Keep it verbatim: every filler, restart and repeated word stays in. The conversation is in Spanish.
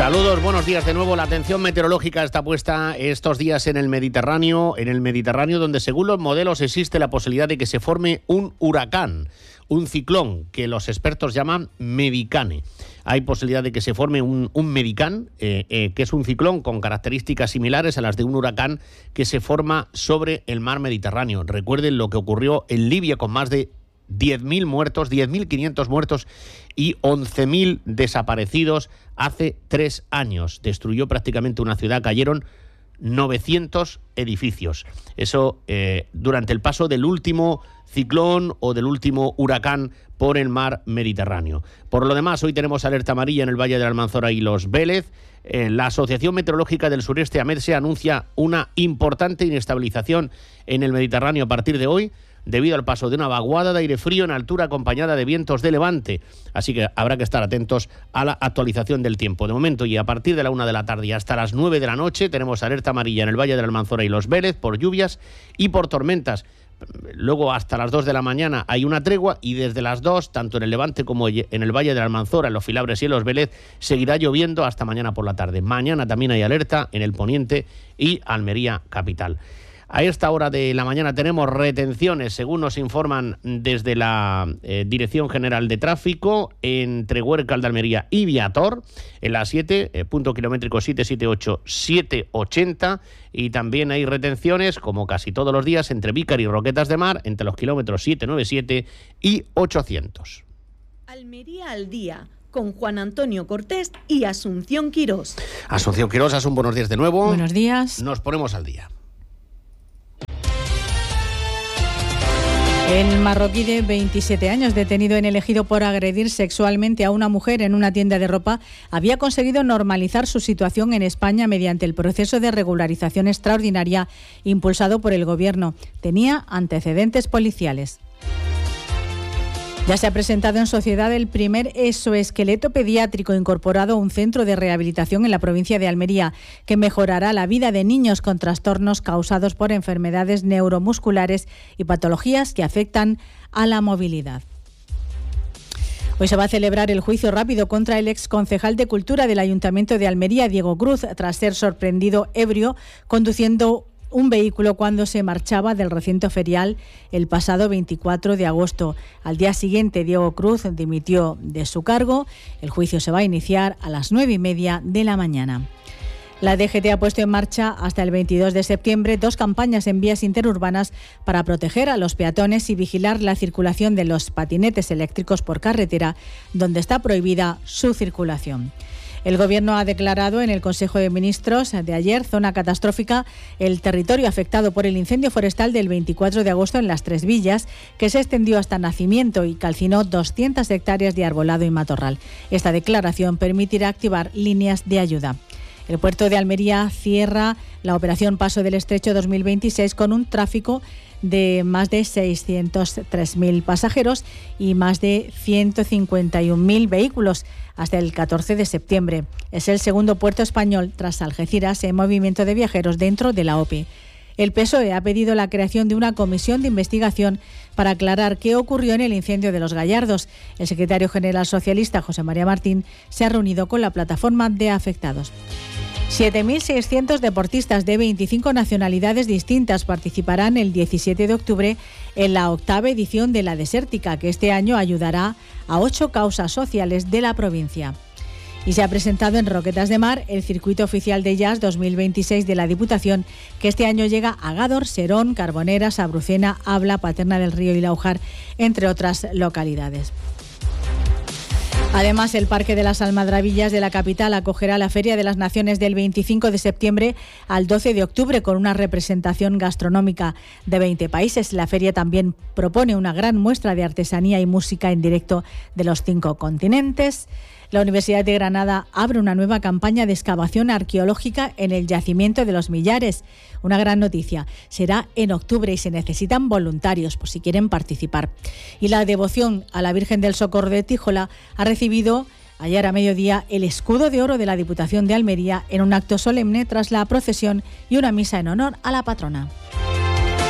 Saludos, buenos días de nuevo. La atención meteorológica está puesta estos días en el Mediterráneo, en el Mediterráneo donde según los modelos existe la posibilidad de que se forme un huracán, un ciclón que los expertos llaman Medicane. Hay posibilidad de que se forme un, un Medicane, eh, eh, que es un ciclón con características similares a las de un huracán que se forma sobre el mar Mediterráneo. Recuerden lo que ocurrió en Libia con más de diez mil muertos, diez mil quinientos muertos y once mil desaparecidos hace tres años. Destruyó prácticamente una ciudad, cayeron novecientos edificios. Eso eh, durante el paso del último ciclón o del último huracán por el mar Mediterráneo. Por lo demás, hoy tenemos alerta amarilla en el Valle de la Almanzora y Los Vélez. Eh, la Asociación Meteorológica del Sureste, AMETSE, anuncia una importante inestabilización en el Mediterráneo a partir de hoy, debido al paso de una vaguada de aire frío en altura acompañada de vientos de levante. Así que habrá que estar atentos a la actualización del tiempo. De momento, y a partir de la una de la tarde y hasta las nueve de la noche, tenemos alerta amarilla en el Valle de la Almanzora y Los Vélez por lluvias y por tormentas. Luego, hasta las dos de la mañana hay una tregua y desde las dos, tanto en el Levante como en el Valle de la Almanzora, en los Filabres y en Los Vélez, seguirá lloviendo hasta mañana por la tarde. Mañana también hay alerta en el Poniente y Almería capital. A esta hora de la mañana tenemos retenciones, según nos informan desde la eh, Dirección General de Tráfico, entre Huércal de Almería y Viator, en la siete, eh, punto kilométrico siete setenta y ocho siete ochenta, y también hay retenciones, como casi todos los días, entre Vícar y Roquetas de Mar, entre los kilómetros siete noventa y siete y ochocientos. Almería al día, con Juan Antonio Cortés y Asunción Quirós. Asunción Quirós, Asun, buenos días de nuevo. Buenos días. Nos ponemos al día. El marroquí de veintisiete años, detenido en el Ejido por agredir sexualmente a una mujer en una tienda de ropa, había conseguido normalizar su situación en España mediante el proceso de regularización extraordinaria impulsado por el Gobierno. Tenía antecedentes policiales. Ya se ha presentado en sociedad el primer exoesqueleto pediátrico incorporado a un centro de rehabilitación en la provincia de Almería, que mejorará la vida de niños con trastornos causados por enfermedades neuromusculares y patologías que afectan a la movilidad. Hoy se va a celebrar el juicio rápido contra el exconcejal de Cultura del Ayuntamiento de Almería, Diego Cruz, tras ser sorprendido ebrio conduciendo un vehículo cuando se marchaba del recinto ferial el pasado veinticuatro de agosto. Al día siguiente, Diego Cruz dimitió de su cargo. El juicio se va a iniciar a las nueve y media de la mañana. La D G T ha puesto en marcha hasta el veintidós de septiembre dos campañas en vías interurbanas para proteger a los peatones y vigilar la circulación de los patinetes eléctricos por carretera, donde está prohibida su circulación. El Gobierno ha declarado en el Consejo de Ministros de ayer zona catastrófica el territorio afectado por el incendio forestal del veinticuatro de agosto en Las Tres Villas, que se extendió hasta Nacimiento y calcinó doscientas hectáreas de arbolado y matorral. Esta declaración permitirá activar líneas de ayuda. El puerto de Almería cierra la operación Paso del Estrecho dos mil veintiséis con un tráfico de más de seiscientos tres mil pasajeros y más de ciento cincuenta y un mil vehículos hasta el catorce de septiembre. Es el segundo puerto español tras Algeciras en movimiento de viajeros dentro de la O P E. El P S O E ha pedido la creación de una comisión de investigación para aclarar qué ocurrió en el incendio de Los Gallardos. El secretario general socialista, José María Martín, se ha reunido con la plataforma de afectados. siete mil seiscientos deportistas de veinticinco nacionalidades distintas participarán el diecisiete de octubre en la octava edición de la Desértica, que este año ayudará a ocho causas sociales de la provincia. Y se ha presentado en Roquetas de Mar el circuito oficial de jazz dos mil veintiséis de la Diputación, que este año llega a Gádor, Serón, Carboneras, Abrucena, Abla, Paterna del Río y Laujar, entre otras localidades. Además, el Parque de las Almadrabillas de la capital acogerá la Feria de las Naciones del veinticinco de septiembre al doce de octubre con una representación gastronómica de veinte países. La feria también propone una gran muestra de artesanía y música en directo de los cinco continentes. La Universidad de Granada abre una nueva campaña de excavación arqueológica en el yacimiento de los Millares. Una gran noticia. Será en octubre y se necesitan voluntarios por si quieren participar. Y la devoción a la Virgen del Socorro de Tíjola ha recibido ayer a mediodía el escudo de oro de la Diputación de Almería en un acto solemne tras la procesión y una misa en honor a la patrona.